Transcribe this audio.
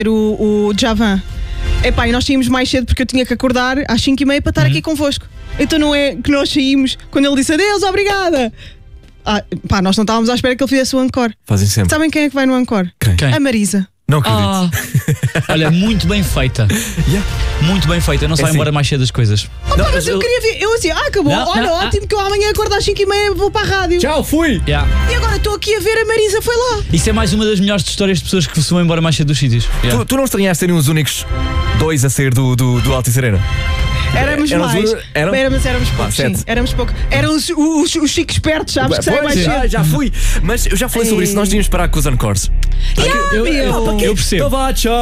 o Javan. Epá, e nós saímos mais cedo porque eu tinha que acordar às 5h30 para estar aqui convosco. Então não é que nós saímos quando ele disse adeus, obrigada. Nós não estávamos à espera que ele fizesse o encore. Fazem sempre. Sabem quem é que vai no encore? Quem? A Marisa. Não acredito. Olha, muito bem feita. Muito bem feita. Não se vai assim. embora mais cedo das coisas. Mas eu queria ver. Eu assim, acabou. Olha, ótimo que eu amanhã acordo às 5h30 vou para a rádio. Tchau, fui! Yeah. E agora estou aqui a ver a Marisa foi lá. Isso é mais uma das melhores histórias de pessoas que se vão embora mais cedo dos sítios. Yeah. Tu não estranhaste serem os únicos 2 a sair do Altice Arena? Éramos mais. Mas éramos poucos, sim. 7. Éramos poucos. Eram os chicos espertos, sabes? Que saem mais cedo. Já fui. Mas eu já falei sobre isso. Nós tínhamos que parar com os encores. Eu percebo. Então vá, tchau.